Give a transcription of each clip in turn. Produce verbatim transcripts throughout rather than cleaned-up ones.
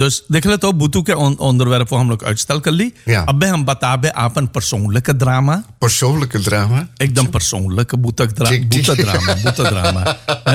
Dus देखो तो बुतू के onderwerp हम लोग uitstel कर ली. Ja. अब हम बताबे आपन persoonlijke drama. Persoonlijke drama? एकदम persoonlijke boetek dra boetek drama, boetek drama.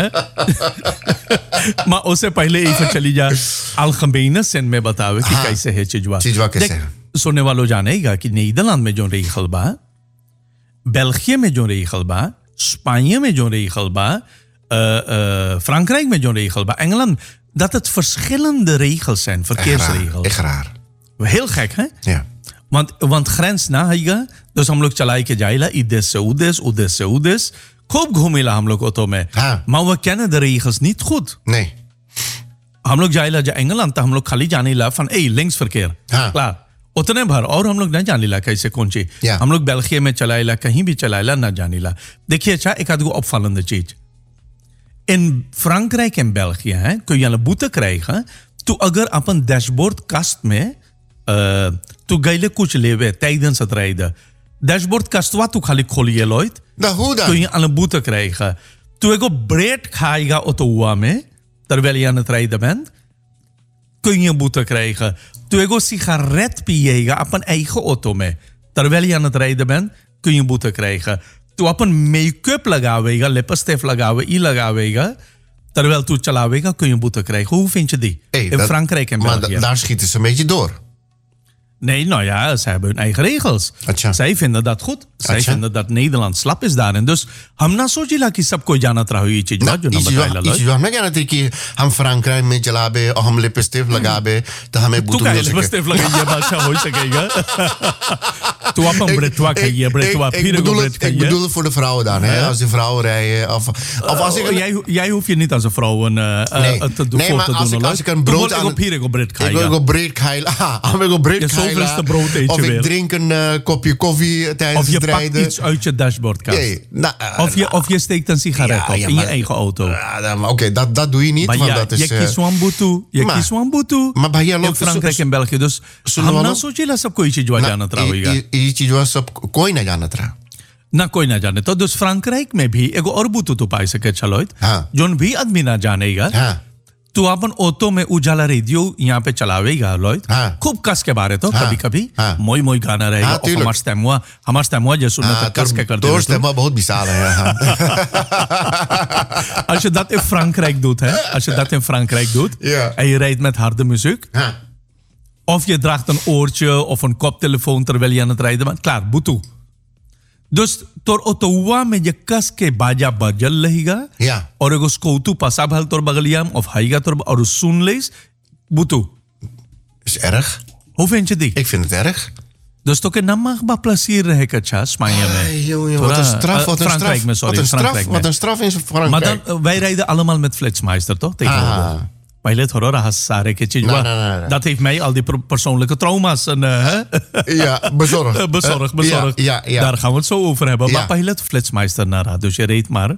Maar उससे पहले even चली जा algemene zin में बतावे कि कैसे है चिजवा. चिजवा कैसे है? सुनने वालों जानेगा कि नीदरलैंड में जो रही खलबा, बेल्जियम में जो रही खलबा, Spanje में जो रही खलबा, Frankrijk met zo'n regel. Bij Engeland, dat het verschillende regels zijn, verkeersregels. Echt raar. Heel gek, hè? Ja. Want, want grens na है dus हम लोग चलाई के जाइला इधर से उधर उधर से उधर खूब घूमेला हम लोग ऑटो में. Maar we kennen de regels niet goed. Nee. हम लोग जाइला जा Engeland तो हम लोग खाली जाने ला van ए links verkeer. Klaar. उतने भर और हम लोग न जाने ला कैसे कौन ची. हम लोग बेल्जियम में चलाइला कहीं भी चलाइला न जाने ला. देखिए अच्छा एक आध को opvallende चीज. In Frankrijk en België hè, kun je een boete krijgen toen agar upon dashboard kast में tu gaile कुछ लेवे tijdens het rijden. Dashboard kast wat tu खाली खोलिए Lloyd. hoe dan? Kun je een boete krijgen. Toen ik op breed ga auto में terwijl je aan het rijden bent, kun je een boete krijgen. Toen ik een sigaret piega op een eigen auto में terwijl je aan het rijden bent, kun je een boete krijgen. तू अपन मेकअप लगावेगा लिपस्टिक लगावे ई लगावेगा terwijl तू चलावेगा kun je boete krijgen. Hoe vind je die? Hey, in dat, Frankrijk en België. Maar daar schieten ze een beetje door. Nee, nou ja, ze hebben hun eigen regels. Achha. Zij vinden dat goed. Zij Achha. vinden dat Nederland slap is daarin. Dus हम ना सोचिला कि सबको जाना रहा ये चीज जो ना बताइला लो. इसी जो हमने कहना था कि हम फ्रांकराइक में चलाबे और हम लिपस्टिक लगाबे तो हमें तू का लिपस्टिक लगाइए बादशाह हो सकेगा. तू अपन ब्रेटवा खाइए ब्रेटवा फिर go bret खाइए. Ik bedoel voor de vrouwen dan, hè? Als die vrouwen rijden of of als ik jij jij hoeft je niet als een vrouw een te doen voor te doen. Als ik een brood aan op hier go bret Ik wil go bret krijgen. Ah, ik go bret krijgen. Of ik drink een kopje koffie tijdens het rijden. Of je pakt iets uit je dashboardkast. Nee, nou, of, je, of je steekt een sigaret ja, op ja, in maar, je eigen auto. Ja, Oké, okay, dat, dat doe je niet. Maar want ja, dat is, je kiest een boete. Je kiest een boete. Maar bij jou in Frankrijk en België. Dus हम ना सोचेला सब कोई चीज जाना रहेगा. ये चीज सब कोई ना जाना रहा. ना कोई ना जाने तो dus फ्रांकराइक में भी एगो और बुतु तो पाई सके चलोइत. जोन भी आदमी ना जानेगा. तू अपन ऑटो में उजाला रेडियो यहाँ पे चलावेगा लोइट. खूब कस के बारे तो कभी कभी मोई मोई गाना रहेगा. और हमारे स्टेमवा हमारे स्टेमवा जो सुनना तो कस के कर दे. तो स्टेमवा बहुत विशाल है. Als je dat in Frankrijk doet, hè? Als je dat in Frankrijk doet en je rijdt met harde muziek. Of je draagt een oortje of een koptelefoon terwijl je aan het rijden bent. Klaar, boete. Dus तोर ओतोवा में जे कस के बाजा बजल रहेगा और एगो स्कूटू पसा भल तोर बगलिया of हाईगा तोर और सुन लेस बुतू. Is erg. Hoe vind je die? Ik vind het erg. Dus toch een namagba plezier है कच्छा Spanje में. Wat een straf, wat een Frankrijk straf. Met, sorry, wat een straf, Frankrijk wat een straf in Frankrijk. Maar dan, wij rijden allemaal met Flitsmeister, toch? Tegenwoordig. Pijlet horror hasare ke chijwa. Dat heeft mij al die persoonlijke trauma's en uh, ja, bezorgd. bezorgd, bezorgd. Ja, ja, ja. Daar gaan we het zo over hebben. Ja. Maar pijlet Flitsmeister naar, dus je reed maar.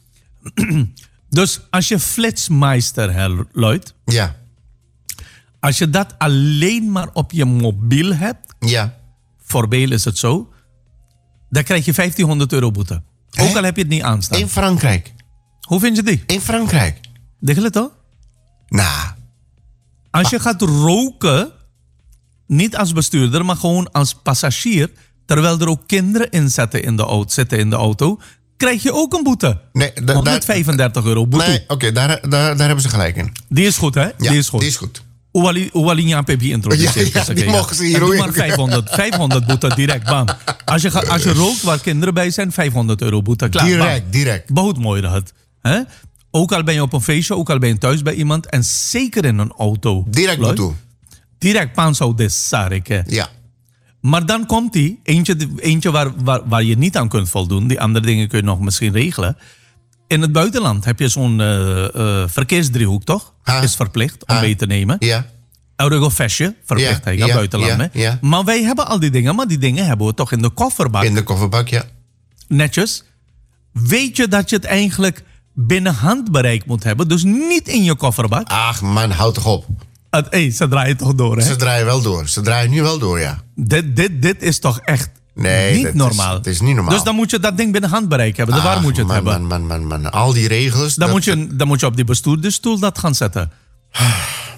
Dus als je Flitsmeister hebt, ja. Als je dat alleen maar op je mobiel hebt, ja. Voorbeeld is het zo, dan krijg je vijftienhonderd euro boete. Ook He? al heb je het niet aanstaan. In Frankrijk. Hoe vind je die? In Frankrijk. Denk je het toch? Nou. Als je gaat roken, niet als bestuurder, maar gewoon als passagier, terwijl er ook kinderen in zitten in de auto, zitten in de auto, krijg je ook een boete. Nee, da, honderdvijfendertig euro boete. Nee, oké, okay, daar, daar, daar hebben ze gelijk in. Die is goed, hè? Ja, die is goed. Die is goed. Oewalinja Pepi introduceert. Ja, ja, die mogen ze hier doe maar vijfhonderd, vijfhonderd boete direct, bam. Als je, ga, als je rookt waar kinderen bij zijn, vijfhonderd euro boete. Klaar, direct, bam. direct. बहुत mooi dat. Hè? Ook al ben je op een feestje, ook al ben je thuis bij iemand en zeker in een auto. Direct boete. Direct panzo de sarike. Ja. Maar dan komt die, eentje, eentje waar, waar, waar je niet aan kunt voldoen. Die andere dingen kun je nog misschien regelen. In het buitenland heb je zo'n uh, uh, verkeersdriehoek, toch? Ha. Is verplicht om ha. mee te nemen. Ja. Eurogofestje, verplicht, ja. ja, ja. buitenland. Ja. Ja. Maar wij hebben al die dingen, maar die dingen hebben we toch in de kofferbak. In de kofferbak, ja. Netjes. Weet je dat je het eigenlijk binnen handbereik moet hebben? Dus niet in je kofferbak. Ach man, houd toch op. Het, hey, ze draaien toch door, hè? Ze draaien wel door. Ze draaien nu wel door, ja. Dit, dit, dit is toch echt nee, niet normaal. Het is, is niet normaal. Dus dan moet je dat ding binnen handbereik hebben. Ach, Waar moet je het man, hebben? Man, man, man, man. Al die regels. Dan, dat... moet je, dan moet je op die bestuurdersstoel dat gaan zetten.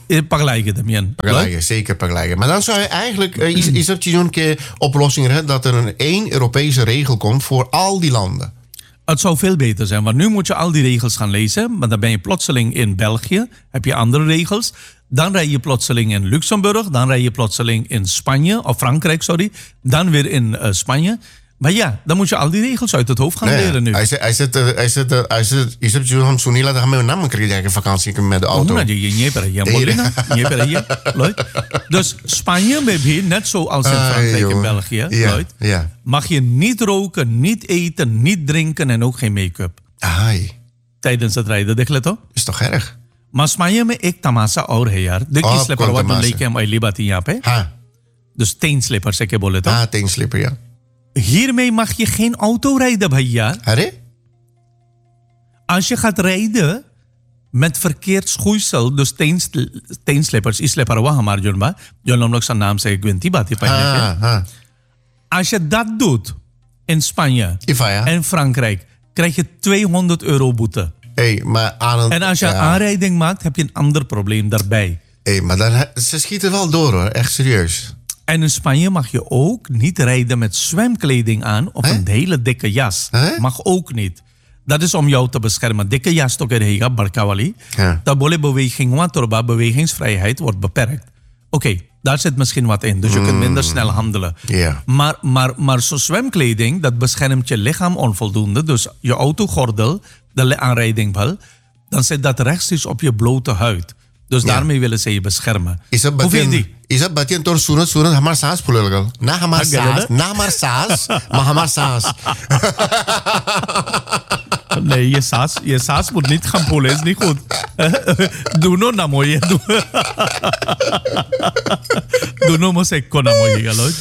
Paglijken, Damian. Paglijken, zeker paglijken. Maar dan zou je eigenlijk... Uh, is, is dat zo'n keer oplossing hè, dat er een één Europese regel komt voor al die landen? Het zou veel beter zijn, want nu moet je al die regels gaan lezen. Maar dan ben je plotseling in België, heb je andere regels. Dan rij je plotseling in Luxemburg, dan rij je plotseling in Spanje, of Frankrijk, sorry. Dan weer in uh, Spanje. Maar ja, dan moet je al die regels uit het hoofd gaan nee, leren nu. Hij zit, hij zit, hij zit, hij zit, hij zit zo'n Sunila, dan gaan we een naam krijgen vakantie met de auto. Oh, je niet per je Dus Spanje, baby, net zoals in Frankrijk en België, ja, ja. mag je niet roken, niet eten, niet drinken en ook geen make-up. Ai. Tijdens het rijden, denk je toch? Is toch erg? Maar Spanje met ik tamasa और है यार देखिए sleeper wat dan लेके हम अगली बात यहाँ पे हाँ dus teenslipper से के बोले तो हाँ teenslipper ja hiermee mag je geen auto rijden भैया अरे als je gaat rijden met verkeerd schoeisel dus teenslippers islepper wa हमार जोन बा जो हम लोग सा नाम से ग्विंती बातें पहले के als je dat doet in Spanje ja. en Frankrijk krijg je tweehonderd euro boete. Hey, maar aan een, en als je ja. aanrijding maakt, heb je een ander probleem daarbij. Hey, maar dan, ze schieten wel door hoor, echt serieus. En in Spanje mag je ook niet rijden met zwemkleding aan of He? een hele dikke jas. He? Mag ook niet. Dat is om jou te beschermen. Dikke jas toch er barkawali. Dat boleh beweging waterba, bewegingsvrijheid wordt beperkt. Oké, okay, daar zit misschien wat in. Dus je mm. kunt minder snel handelen. Yeah. Maar, maar, maar zo'n zwemkleding, dat beschermt je lichaam onvoldoende. Dus je autogordel, de aanrijding wel, dan zit dat rechtstreeks op je blote huid. Dus yeah. daarmee willen ze je beschermen. Hoe vind je die? Is dat batien door sunat sunat hamar saas pulelgal? Na hamar saas, na hamar saas, maar hamar saas. Nee, je saas, je saas moet niet gaan poelen, is niet goed. Doe no na mooi. Doe no mo sekko na mooi, galoot.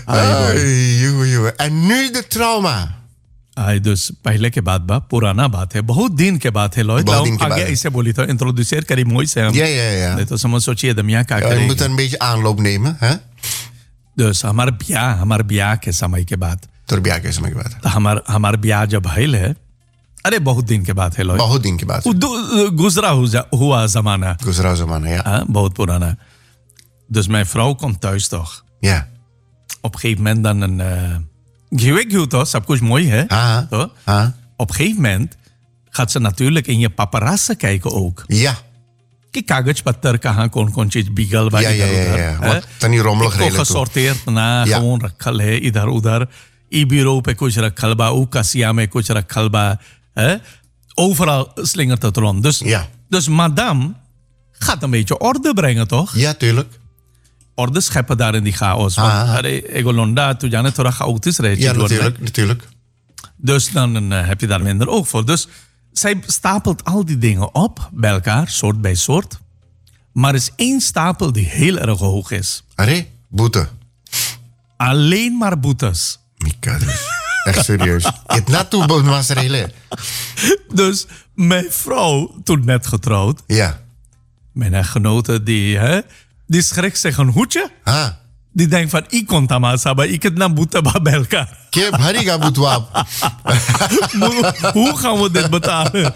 En nu de trauma. आई dus पहले के बात बा पुराना बात है बहुत दिन के बात है लॉयड आगे ऐसे बोली तो इंट्रोड्यूसर करी मोई से हम ja ja ja नहीं तो समझ सोचिए दमिया क्या करेंगे we moeten een beetje aanloop nemen hè dus हमारे ब्याह हमारे ब्याह के समय के बाद तो ब्याह के समय के बाद तो हमार हमार ब्याह जब भइल है अरे बहुत दिन के बाद है लॉयड बहुत दिन के बाद गुजरा हुआ जमाना गुजरा जमाना ja ah, बहुत पुराना dus mijn vrouw komt thuis toch ja op een gegeven moment dan een uh, Gewik goed toch, सब कुछ mooi hè? Ah, toch? Ah. Op een gegeven moment gaat ze natuurlijk in je paparazzen kijken ook. Ja. Ki kagaj patter kahan kon kon cheez bigal bij ja, ja, ja, ja. Wat dan niet rommelig redelijk toe. gesorteerd na ja. gewoon rakhal hai idhar udhar. E bureau pe kuch rakhal ba, u kasiya mein kuch rakhal ba. Overal slingert het rond. Dus, ja. dus madame gaat een beetje orde brengen toch? Ja, tuurlijk. Orde scheppen daar in die chaos. Want Egolonda, toen jij net toch chaotisch reed. Ja, natuurlijk, natuurlijk. Dus dan uh, heb je daar minder oog voor. Dus zij stapelt al die dingen op bij elkaar, soort bij soort. Maar er is één stapel die heel erg hoog is. Arre, boete. Alleen maar boetes. Mika, dus. Echt serieus. Het naartoe was er. Dus mijn vrouw, toen net getrouwd. Ja. Mijn echtgenote, die... Hè, die schrikt zich een hoedje. Ah. Die denkt van, ik kon tamasa, maar ik heb na boete bij elkaar. Kip, hariga boetwap. Hoe gaan we dit betalen?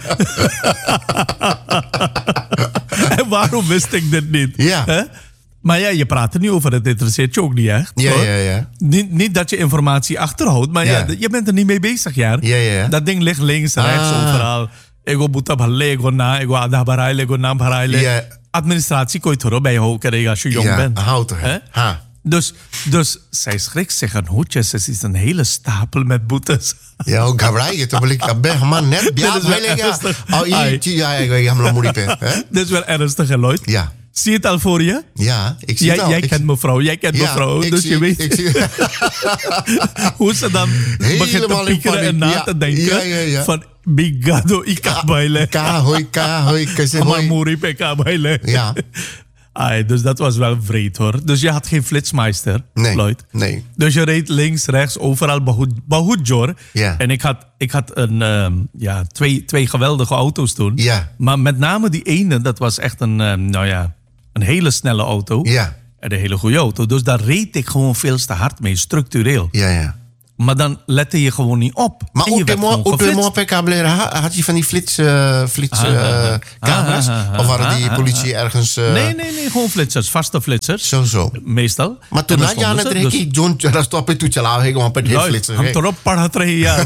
En waarom wist ik dit niet? Ja. He? Maar ja, je praat er niet over, het interesseert je ook niet echt. Ja, ja, ja. Niet, niet dat je informatie achterhoudt, maar ja. Ja, je bent er niet mee bezig, ja. Ja, ja. Dat ding ligt links, rechts, ah. overal. Ego boete bhalle, ego na, ego adha bharaile, ego na bharaile. Ja. Administratie kon je toch bij ho krijgen als je jong ja, bent. Houd er. Ha. Dus, dus zij schrikt zich een hoedje. Ze ziet een hele stapel met boetes. Ja, ook gabraaien. Toen wil ik ben man net. Ja, dat is wel ernstig. Oh, ja, ik ga hem nog Dit is wel ernstig, hè, Lloyd? Ja. Zie je het al voor je? Ja, ik zie jij, het al. Jij ik kent mevrouw, jij kent ja, mevrouw. Dus zie, je weet ik zie... hoe ze dan begint te piekeren en na ja, te denken. Ja, ja, ja. Van, bigado, ik kan bailen. Kahoi, kahoi, kahoi. Amamuri, ik kan bailen. Ja. Ay, dus dat was wel vreed hoor. Dus je had geen flitsmeister, nee, Lloyd. Nee. Dus je reed links, rechts, overal Bahudjor. Ja. En ik had, ik had een, um, ja, twee, twee geweldige auto's toen. Ja. Maar met name die ene, dat was echt een, um, nou ja, een hele snelle auto. Ja. En een hele goede auto. Dus daar reed ik gewoon veel te hard mee, structureel. Ja, ja. Maar dan lette je gewoon niet op. Maar hoe had je van die flits, uh, flits uh, camera's? Of waren die politie ergens... Uh... Nee, nee, nee. Gewoon flitsers. Vaste flitsers. Zo, zo. Meestal. Maar toen had je aan het rekenen, John, dat stop je toetje laag, gewoon op het flitsers. Ham erop, parhat rahi, ja.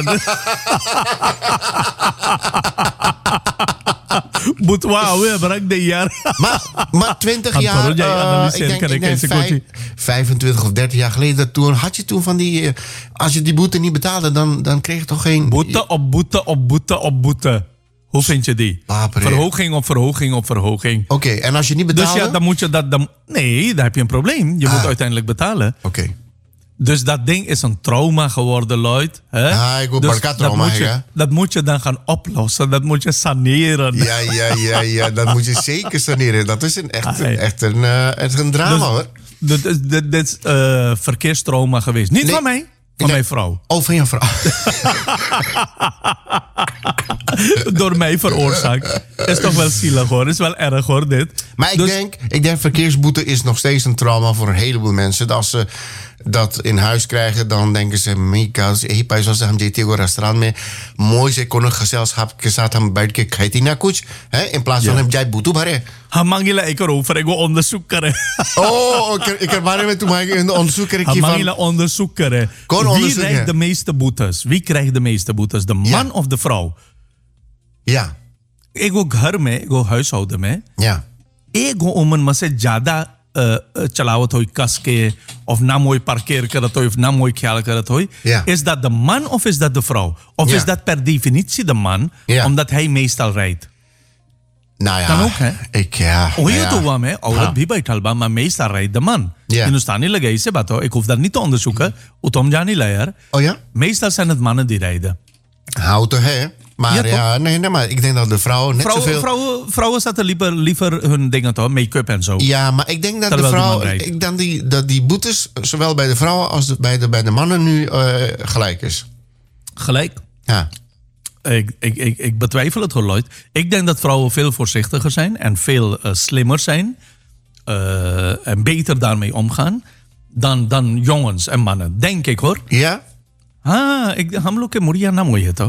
Boetwa, we brak de jaar. Maar, maar twintig jaar, uh, ik denk, ik denk vijf, vijfentwintig of dertig jaar geleden, toen had je toen van die, uh, als je die boete niet betaalde, dan, dan kreeg je toch geen... Boete op boete op boete op boete. Hoe vind je die? Papere. Verhoging op verhoging op verhoging. Oké, okay, en als je niet betaalde? Dus ja, dan moet je dat... Dan, nee, daar heb je een probleem. Je ah. moet uiteindelijk betalen. Oké. Okay. Dus dat ding is een trauma geworden, Lloyd. Hè? Ah, ik wil dus trauma, dat, moet je, dat moet je dan gaan oplossen. Dat moet je saneren. Ja, ja, ja, ja. Dat moet je zeker saneren. Dat is een, echt, ah, een, echt, een, uh, echt een drama, dus, hoor. Dit is, dit, dit is uh, verkeerstrauma geweest. Niet nee, van mij, van nee. mijn vrouw. Oh, van je vrouw. Door mij veroorzaakt. Is toch wel zielig, hoor. Is wel erg, hoor, dit. Maar ik, dus, denk, ik denk verkeersboete is nog steeds een trauma voor een heleboel mensen. Als ze dat in huis krijgen, dan denken ze, Mika, hey, zoals hem deed tegen restaurant mee, mooi, ze kon een gezelschap gezet hem bij de kaitina koets, in plaats van hem jij boete bare. Hamangila ik erover, ik wil onderzoek keren. Oh, ik heb maar even toen maar een onderzoek keren. Hamangila onderzoek keren. Wie krijgt de meeste boetes? Wie krijgt de meeste boetes? De man ja. of de vrouw? Ja. Ik wil घर में, ik wil huishouden में. Ja. Ik wil om een massa ज्यादा चलावत होई कस के of na mooi parkeer करत होई of na mooi ख्याल करत होई. Ja. Is dat de man of is dat de vrouw? Of ja. is dat per definitie de man, ja. omdat hij meestal rijdt? Nou ja, kan ook, hè? Ik, ja. Oh, je doet wel mee. औरत भी बैठल बा, maar meestal rijdt de man. Ja. Hindustani लगे इसे बात हो. Ik hoef dat niet te onderzoeken. Utom jani la yaar. Oh ja? Meestal zijn het mannen die rijden. Auto, hè? Maar ja, ja nee, nee, maar ik denk dat de vrouwen net vrouwen, zoveel... Vrouwen, vrouwen zetten liever, liever hun dingen toch, make-up en zo. Ja, maar ik denk dat Terwijl de vrouw, ik denk die, dat die boetes, zowel bij de vrouwen als de, bij, de, bij de mannen nu uh, gelijk is. Gelijk? Ja. Ik, ik, ik, ik betwijfel het, hoor, Lloyd. Ik denk dat vrouwen veel voorzichtiger zijn en veel uh, slimmer zijn. Uh, en beter daarmee omgaan dan, dan jongens en mannen. Denk ik, hoor. Ja? Ah, ik हम लोग के मुड़िया ना मोई है तो.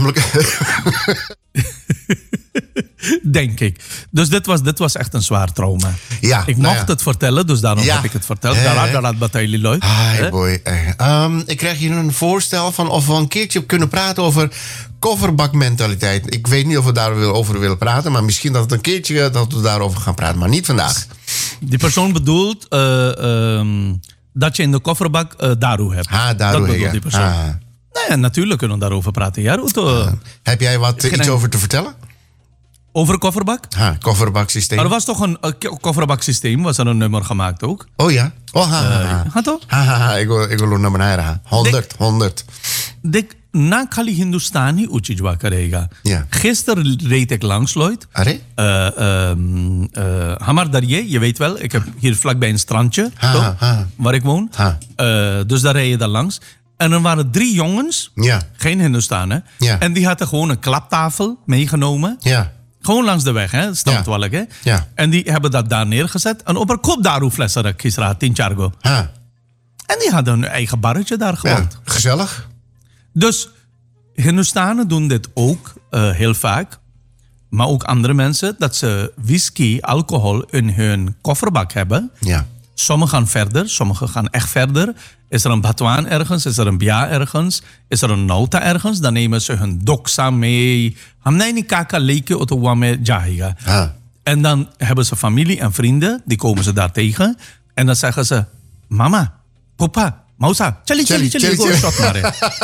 Denk ik. Dus dit was, dit was echt een zwaar trauma. Ja, ik nou mocht ja. het vertellen, dus daarom ja. heb ik het verteld. Ja, Daarna ja. gaat Bataille Lloyd. Hi boy. Um, ik krijg hier een voorstel van of we een keertje kunnen praten over kofferbakmentaliteit. Ik weet niet of we daarover willen praten, maar misschien dat het een keertje dat we daarover gaan praten, maar niet vandaag. Die persoon bedoelt uh, um, dat je in de kofferbak uh, daru hebt. Ha, daru, dat bedoelt ja. die persoon. Ah. Nee, natuurlijk kunnen we daarover praten. Ja, Ruud, uh, uh, heb jij wat uh, iets over te vertellen? Over kofferbak? Ha, kofferbaksysteem. Er was toch een uh, kofferbaksysteem, was er een nummer gemaakt ook? Oh ja? Oh, ha, ha, ha. Uh, ha toch? Ha, ha, ha. Ik wil, ik wil een nummer naar honderd, honderd. Dik, na khali Hindustani uchijwa karega. Ja. Gisteren reed ik langs, Lloyd. Arre? Uh, um, uh, Hamar Darje, je weet wel, ik heb hier vlakbij een strandje, ha, toch? Ha, ha. Waar ik woon. Ha. Uh, dus daar reed je dan langs. En er waren drie jongens, ja. geen Hindustanen. Ja. En die hadden gewoon een klaptafel meegenomen. Ja. Gewoon langs de weg, hè? Standwalk, hè? Ja. En die hebben dat daar neergezet. En op een kop daru flessen kisra, tien chargo. Ha. En die hadden hun eigen barretje daar gewoond. Ja, gezellig. Dus Hindustanen doen dit ook uh, heel vaak. Maar ook andere mensen. Dat ze whisky, alcohol in hun kofferbak hebben. Ja. Sommigen gaan verder, sommigen gaan echt verder. Is er een batwaan ergens, is er een bia ergens, is er een nota ergens, dan nemen ze hun doksa mee. Hamnei kaka leke otowame jahiga. En dan hebben ze familie en vrienden, die komen ze daar tegen. En dan zeggen ze, mama, papa, mausa, chali chali chali, go shot maar.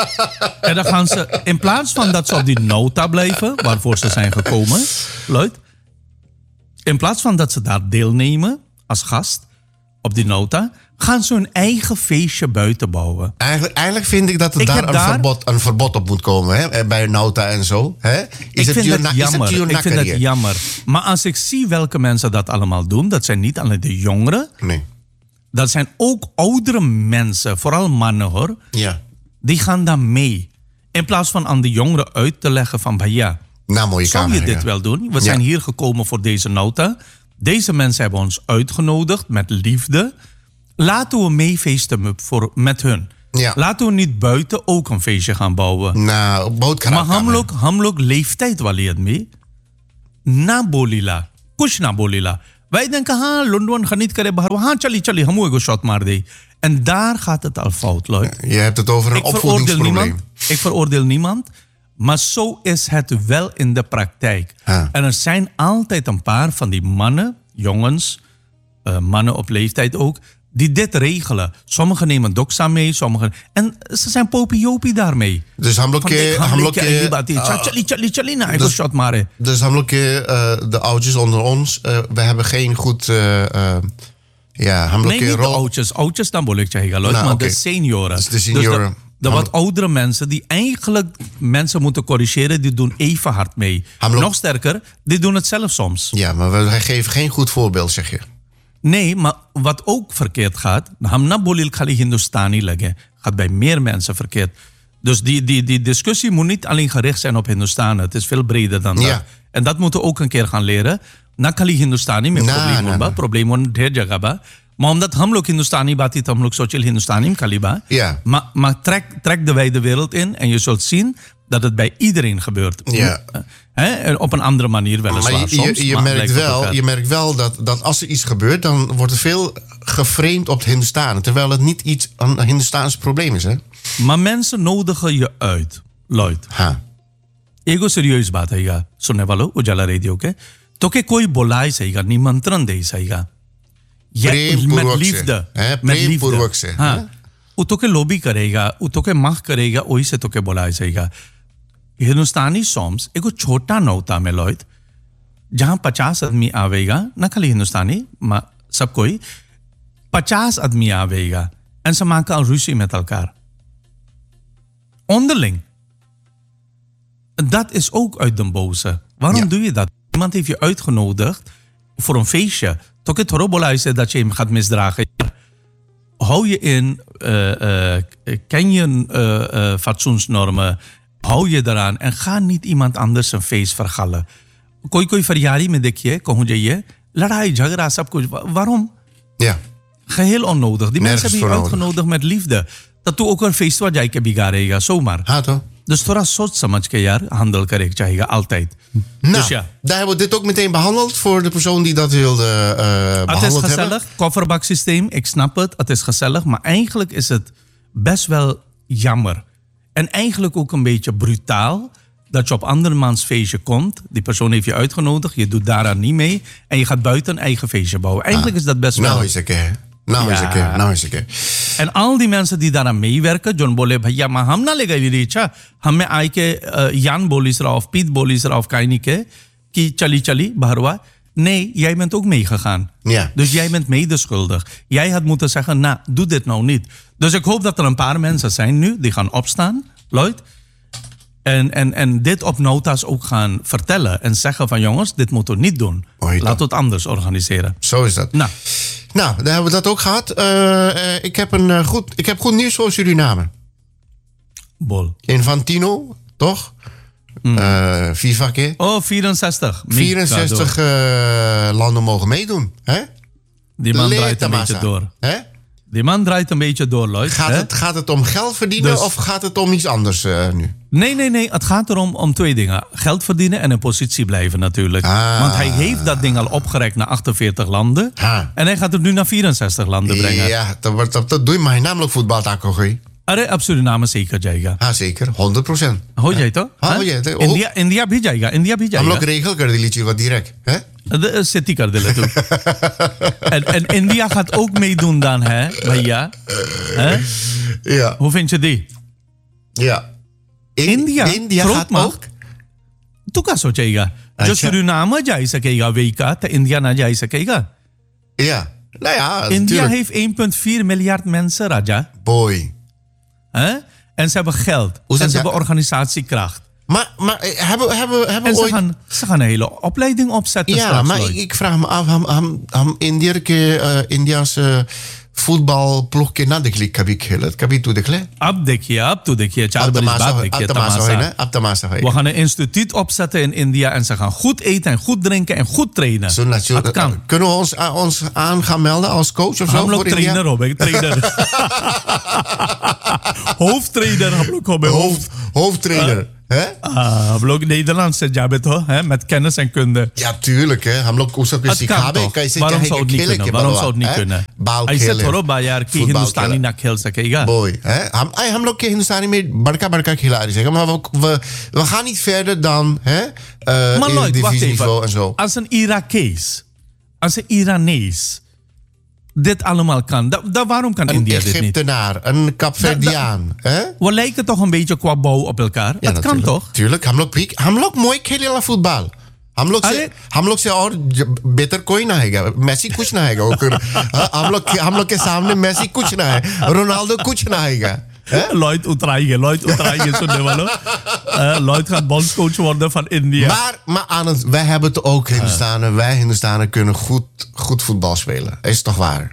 En dan gaan ze, in plaats van dat ze op die nota blijven, waarvoor ze zijn gekomen, Lloyd, in plaats van dat ze daar deelnemen als gast, op die nota, gaan ze hun eigen feestje buiten bouwen. Eigenlijk, eigenlijk vind ik dat er ik daar, een, daar verbod, een verbod op moet komen, hè? Bij nota en zo. Hè? Is ik het vind het dat jammer. Is het ik vind dat jammer. Maar als ik zie welke mensen dat allemaal doen, dat zijn niet alleen de jongeren. Nee. Dat zijn ook oudere mensen, vooral mannen hoor. Ja. Die gaan dan mee. In plaats van aan de jongeren uit te leggen van, ja, nou, mooie zou kamer, je dit ja. wel doen? We ja. zijn hier gekomen voor deze nota. Deze mensen hebben ons uitgenodigd met liefde. Laten we meefeesten voor, met hun. Ja. Laten we niet buiten ook een feestje gaan bouwen. Nou, boot maar हम लोग हम लोग leeftijd वाले आदमी ना बोलीला कुछ ना बोलीला. Wij denken, ha, Londen gaat niet keren bahar. Ha, chali chali, हम एक shot maar dee. En daar gaat het al fout, Lloyd. Je hebt het over een ik opvoedingsprobleem. Niemand, ik veroordeel niemand. Maar zo is het wel in de praktijk. Ha. En er zijn altijd een paar van die mannen, jongens, uh, mannen op leeftijd ook, die dit regelen. Sommigen nemen doksa mee, sommigen... En ze zijn popiopie daarmee. Dus हम लोग के हम लोग के chali chali chali na एक shot मारे. Dus हम लोग के uh, de oudjes onder ons, uh, we hebben geen goed uh, uh, ja, हम लोग nee, के niet rol. de oudjes. Oudjes dan wil ik zeggen, nou, maar okay. de senioren. Dus de senioren. Dus de, de wat oudere mensen die eigenlijk mensen moeten corrigeren, die doen even hard mee. Hamlo- Nog sterker, die doen het zelf soms. Ja, maar we geven geen goed voorbeeld, zeg je. Nee, maar wat ook verkeerd gaat, hamna bolil khali Hindustani lage, gaat bij meer mensen verkeerd. Dus die, die, die discussie moet niet alleen gericht zijn op Hindustan. Het is veel breder dan ja. dat. En dat moeten we ook een keer gaan leren. Na khali Hindustani में प्रॉब्लम होगा, प्रॉब्लम होने ढेर जगह बा. Maar omdat हम लोग Hindustani बात हम लोग सोचल Hindustani में खाली बा. Ja. Maar, maar trek, trek de wijde wereld in en je zult zien dat het bij iedereen gebeurt. Ja. He, op een andere manier weliswaar. Maar je, je, je, je, merkt wel, je merkt wel dat, dat als er iets gebeurt, dan wordt er veel geframed op het Hindustan. Terwijl het niet iets een Hindustaans probleem is, hè? Maar mensen nodigen je uit, Lloyd. Ha. Ego serieus baat है सुनने वालों उजाला रेडियो के तो के कोई बुलाए सहीगा निमंत्रण दे सहीगा प्रेमपूर्वक से प्रेमपूर्वक से हाँ वो तो के लोबी करेगा वो तो के माह करेगा वही से तो के बुलाए सहीगा हिंदुस्तानी सॉन्ग्स एगो छोटा नौता में लॉयद जहां पचास आदमी आवेगा न खाली हिंदुस्तानी सब कोई पचास आदमी आवेगा en ze maken al ruzie met elkaar onderling. Dat is ook uit den boze. Waarom ja. doe je dat? Iemand heeft je uitgenodigd voor een feestje. Toch het robola is dat je hem gaat misdragen. Hou je in, uh, uh, ken je uh, uh, fatsoensnormen, hou je eraan en ga niet iemand anders een feest vergallen. Koi koi verjari में देखिए कहूँ जाइए लड़ाई झगड़ा सब कुछ. Waarom? Ja. Geheel onnodig. Die mensen hebben je uitgenodigd met liefde. Dat tu ook een feest waar jij bigareega, zomaar. Ha toch? Dus थोड़ा सोच समझ के यार handel करें चाहिए altijd. Nou, dus ja. Daar hebben we dit ook meteen behandeld voor de persoon die dat wilde uh, behandeld hebben. Het is gezellig, kofferbaksysteem, ik snap het, het is gezellig, maar eigenlijk is het best wel jammer. En eigenlijk ook een beetje brutaal dat je op andermans feestje komt, die persoon heeft je uitgenodigd, je doet daaraan niet mee en je gaat buiten een eigen feestje bouwen. Eigenlijk ah, is dat best wel... Nou is een keer. Nou is een keer, nou is een keer. En al die mensen die daaraan meewerken, John बोले भैया मां हम ना लेगा ये इच्छा हमें आई के यान बोली सरा of Piet बोली सरा of काइनी के कि चली चली बहरवा. Nee, jij bent ook meegegaan. Ja. Dus jij bent medeschuldig. Jij had moeten zeggen, nou, doe dit nou niet. Dus ik hoop dat er een paar mensen zijn nu die gaan opstaan, Lloyd. En, en, en dit op nota's ook gaan vertellen. En zeggen van jongens, dit moeten we niet doen. Laten we het anders organiseren. Zo is dat. Nou. Nou, daar hebben we dat ook gehad. Uh, uh, ik, heb een, uh, goed, ik heb goed nieuws voor Suriname. Bol. Infantino, toch? Mm. Uh, FIFA keer. Oh, vierenzestig. vierenzestig uh, landen mogen meedoen. Hè? Die man Leer draait een beetje door. Hè? Die man draait een beetje door, Lloyd. Gaat, het, gaat het om geld verdienen dus, of gaat het om iets anders uh, nu? Nee, nee, nee. Het gaat erom om twee dingen. Geld verdienen en in positie blijven natuurlijk. Ah. Want hij heeft dat ding al opgerekt naar achtenveertig landen. Ah. En hij gaat het nu naar vierenzestig landen brengen. Ja, dat, dat, dat doe je maar namelijk voetbaltakogie. अरे अब Suriname zeker जाएगा. हाँ zeker, honderd procent. हो जाए तो? हाँ हो जाए तो. इंडिया इंडिया भी जाएगा, इंडिया भी जाएगा. हम लोग रेगल कर दी चीज direct, hè? City कर दे तू. En en India gaat ook meedoen dan, hè, भैया? Hè? Ja. Hoe vind je die? Ja. In, India, India gaat ook. तू क्या सोचेगा? जो सुरीनाम जा ही सकेगा वे का, तो इंडिया ना जा ही सकेगा. Ja. Nou ja. India heeft één komma vier miljard mensen, Raja. Boy. Huh? En ze hebben geld. En ze ja? hebben organisatiekracht. Maar, maar hebben, hebben, hebben en ooit... ze, gaan, ze gaan een hele opleiding opzetten. Ja, straks maar ik, ik vraag me af, ham, ham, ham India ke uh, India's uh, voetbalploeg ke na dekli kabhi khelat, kabhi tu dekhle? Ab dekhiye, ab tu dekhiye, चार बरस बाद देखिए तमाशा. Ab tamasa hoy. We gaan een instituut opzetten in India en ze gaan goed eten en goed drinken en goed trainen. Zo natuurlijk. Dat kan. Kunnen we ons, uh, ons aan gaan melden als coach of zo voor India? Trainer, Robert, trainer. hoofdtrainer हम लोग को hoofd, hoofdtrainer. Uh, हम लोग Nederlands से जाबे तो हैं met kennis en kunde. Ja, tuurlijk hè. हम लोग उसको किसी खाबे कैसे waarom zou het niet kunnen? Waarom zou het niet kunnen? ऐसे थोड़ा बाजार की हिंदुस्तानी ना खेल सकेगा. Boy, hè? हम हम लोग के हिंदुस्तानी में बड़का बड़का खिलाड़ी zijn, maar we, we, we gaan niet verder dan hè uh, maar Lloyd, wacht even. En zo. Als een Irakees, als een Iranees dit allemaal kan, da, da waarom kan een India dit niet? Een Egyptenaar, een Capverdiaan. We lijken toch een beetje qua bouw op elkaar. Ja, dat kan toch? Tuurlijk, हम लोग हम लोग मोई खेलेला फुटबॉल. हम लोग से हम लोग से और बेहतर कोई ना हैगा. मेसी कुछ ना हैगा. हम लोग हम लोग के सामने मेसी कुछ ना है. रोनाल्डो कुछ ना हैगा. Lloyd utraaigen, Lloyd utraaigen zo de wallo. Lloyd gaat bondscoach worden van India. Maar maar Anand, wij hebben het ook Hindustanen. Wij Hindustanen kunnen goed goed voetbal spelen. Is toch waar?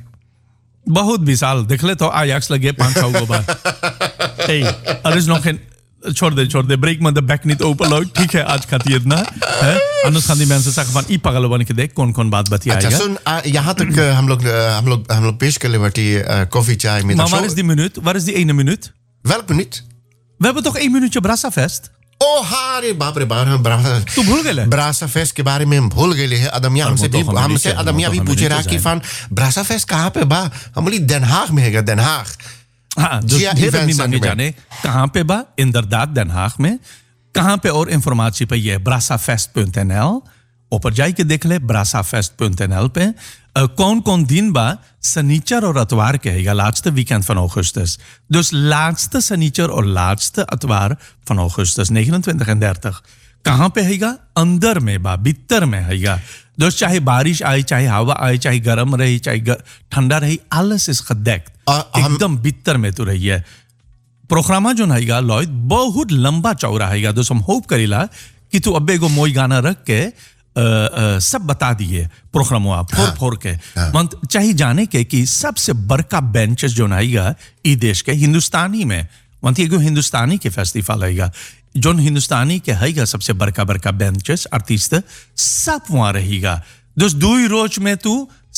बहुत विशाल देख ले तो आयाक्स लगे पांच छह गो बार. Hey, er is nog geen छोड़ दे छोड़ they break में the back niet open Lloyd. ठीक है आज खाती इतना है. anders gaan die mensen zeggen van ई पागल बन के देख कौन कौन बात बतियाएगा. अच्छा सुन यहाँ तक हम लोग हम लोग हम लोग पेश कर लेवटी koffie चाय met. Maar waar is die minuut? Waar is die ene minuut? Welk minuut? We hebben toch één minuutje Brassafest? Oh हारे बाप रे बाप हम ब्रासा तू भूल गए ब्रासा फेस्ट के बारे में हम भूल गए हैं. अदमिया हमसे भी हमसे अदमिया भी पूछे रहा कि फन ब्रासा फेस्ट कहाँ पे बा. हम बोली Den Haag में है. Den Haag. हाँ जो ढेर भी मांगे जाने कहाँ पे बा. इंदरदाद Den Haag में कहाँ पे और इंफॉर्मेशन पे ये brassafest punt n l ऊपर जाई के देख ले brassafest punt n l पे कौन कौन दिन बा. Sanicher और अतवार के है laatste weekend van augustus. Dus laatste Sanicher और laatste अतवार van augustus negenentwintig en dertig. कहाँ पे हैगा? अंदर में बा, भीतर में हैगा. dus चाहे बारिश आए, चाहे हवा आए, चाहे गर्म रही, चाहे ठंडा रही, alles is gedekt. एकदम भीतर में तो रही है. प्रोग्रामा जो हैगा लॉयड बहुत लंबा चौड़ा हैगा. dus हम होप करेला कि तू अब्बे को मोई गाना रख के Uh, uh, सब बता दिए प्रोग्रामों फोर फोर के. मंत चाहिए जाने के कि सबसे बड़का बेंचेस जो नाइगा ई देश के हिंदुस्तानी में मंत ये हिंदुस्तानी के फेस्टिवल आएगा जो हिंदुस्तानी के हैगा सबसे बड़का बड़का बेंचेस आर्टिस्ट सब वहाँ रहेगा. दोस्त दो ही रोज में तू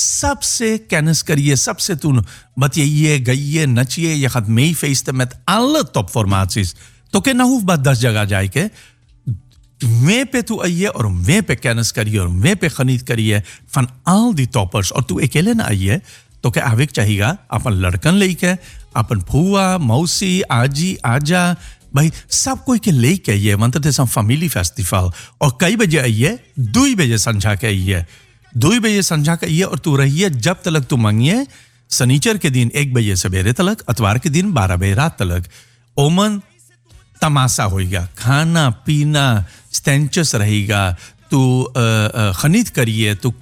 सबसे कैनस करिए सबसे तू बतिए गइए नचिए ये खत में फेस्ट में alle topformaties तो के ना हुफ बात दस जगह जाए के वे पे तू आइए और वे पे कैनस करिए और वे पे खरीद करिए फन all die toppers और तू अकेले ना आइए तो क्या आवेक चाहिएगा अपन लड़कन लेके अपन फुआ मौसी आजी आजा भाई सब कोई के लेके आइए मतलब ते सम फैमिली फेस्टिवल. और कई बजे आइए दो बजे संझा के आइए दो बजे संझा के आइए और तू रहिए जब तक तू मांगिए. शनिचर के दिन एक बजे सवेरे तलक अतवार के दिन बारह बजे रात तलक ओमन तमाशा होएगा. खाना पीना स्टेंचस रहेगा. तू खरीद करिए तो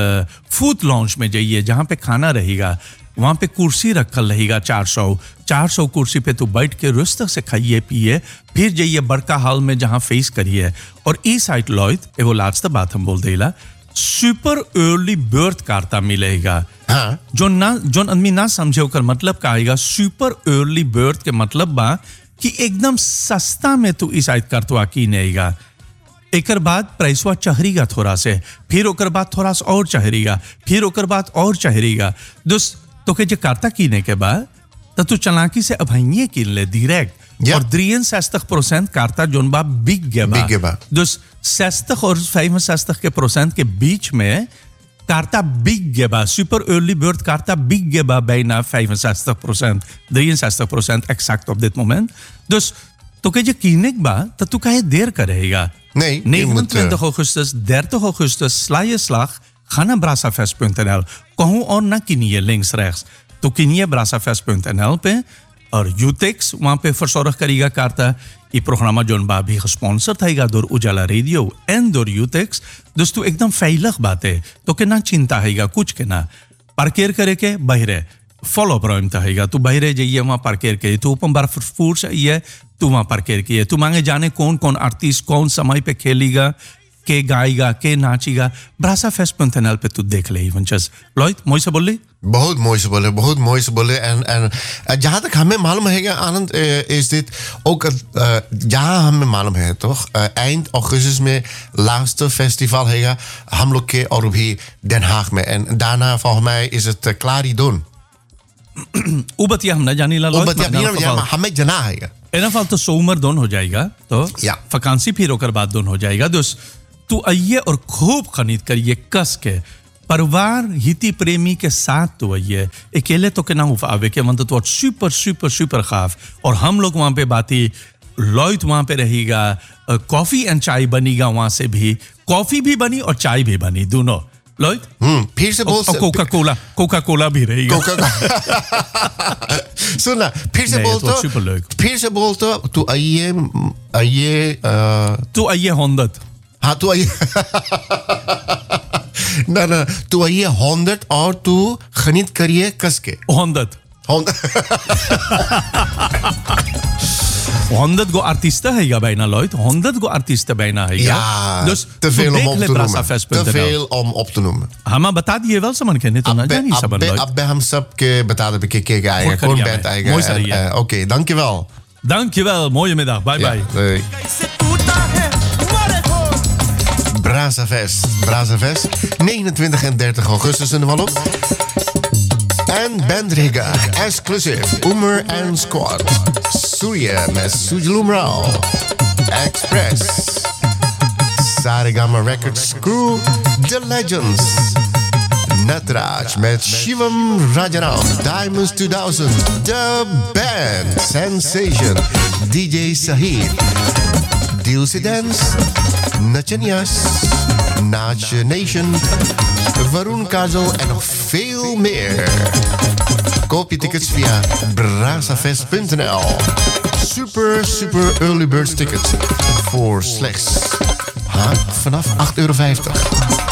फूड लॉन्च में जाइए जहाँ पे खाना रहेगा. वहाँ पे कुर्सी रखल रहेगा चार सौ चार सौ कुर्सी पे तू बैठ के रुस्त से खाइए पिए फिर जाइए बड़का हॉल में जहाँ फेस करिए. और ई साइड लॉयड एगो लास्ट बात हम बोल देला सुपर अर्ली बर्थ कार्ता मिलेगा. हाँ. जो ना जो आदमी ना समझे ओकर मतलब का आएगा सुपर अर्ली बर्थ के मतलब बा कि एकदम सस्ता में तू इस आयत करतवा की नेगा. एकर बाद प्राइसवा चहरीगा थोड़ा से फिर ओकर बाद थोड़ा सा और चहरीगा फिर ओकर बाद और चहरीगा. दोस्त तो के जो करता कीने के बाद तो तू चलाकी से अभाइए किन ले डायरेक्ट. yeah. और drieënzestig procent करता जोन बा बिग गेबा. दोस्त zestig और vijfenzestig के procent के बीच में Karta big geba, super early bird karta big geba bijna vijfenzestig procent, drieënzestig procent exact op dit moment. Dus तो कहे कीनिक बा तो तू कहे देर करेगा. Nee, negenentwintig augustus, dertig augustus, sla je slag, ga naar brassafest punt n l. कहूँ और ना किनिए links rechts. तो किनिए brassafest punt n l पे और यूटेक्स वहाँ पे फरसौरख करेगा करता. ये प्रोग्राम जोन बा भी स्पॉन्सर थाएगा door उजाला रेडियो एंड door यूटेक्स. दोस्तों एकदम फैलक बात है तो के ना चिंता हैगा कुछ के ना पार्केर करे के बहरे फॉलो प्रॉब्लम थाएगा. तू बहरे जाइए वहाँ पार्केर के तू अपन बार फूड्स है तू वहाँ पार्केर किए तू मांगे जाने कौन कौन आर्टिस्ट कौन समय पे खेलेगा के गाएगा के नाचेगा. ब्रासाफेस्ट पंथनल पे तू देख ले इवंचस लॉयड मोई से बोली बहुत मोई से बोले बहुत मोई से बोले एंड एंड जहाँ तक हमें मालूम है आनंद इस dit ook जहाँ हमें मालूम है तो eind augustus में लास्ट फेस्टिवल है हम लोग के और भी Den Haag में en daarna volgens mij is het Claridon. Ubat ya हमने जानी ला Omdat je niet meer Mohammed Jana है. In ieder geval तो सोमर दोन हो जाएगा तो या. वकांसी फिर होकर बाद दोन हो जाएगा dus तू आइए और खूब खरीद करिए कस के परिवार हिती प्रेमी के साथ तो आइए अकेले तो के ना हो आवे के मतलब तो सुपर सुपर सुपर खाफ और हम लोग वहाँ पे बाती लॉयत वहाँ पे रहेगा कॉफ़ी एंड चाय बनीगा वहाँ से भी कॉफ़ी भी बनी और चाय भी बनी दोनों लॉयत हम्म फिर से बोल कोका कोला कोका कोला भी रहेगा सुन ना फिर से बोल तो फिर से बोल तो तू आइए आइए तू आइए हॉन्डत हाँ तू आइए ना ना तू आइए हॉन्डत और तू खरीद करिए कस के हॉन्डत honderd go artiesten है या bijna Lloyd. honderd go artiesten bijna है ja. Dus te veel om op te noemen. Te veel om op te noemen. हाँ मैं बता दिए वेल समन के नहीं तो ना जानी सब Lloyd. अब हम सब के बता दे के के आएगा कौन बैठ आएगा. Oké, dankjewel. Dankjewel. Mooie middag. Bye bye. Doei. Brazafest. Brazafest. negenentwintig en dertig augustus in de Wallop. En Bendriga, exclusief. Omer en Squad. Surya met Sujilumrao. Express. Saregama Records Crew. The Legends. Natraj met Shivam Rajaram. Diamonds two thousand. The Band. Sensation. D J Sahid. Dilsey Dance. Nachanias. Nach Nation. Varun Kajal en nog veel meer. Koop je tickets via brazafest punt n l. Super, super early bird tickets voor slechts ha, vanaf acht euro vijftig.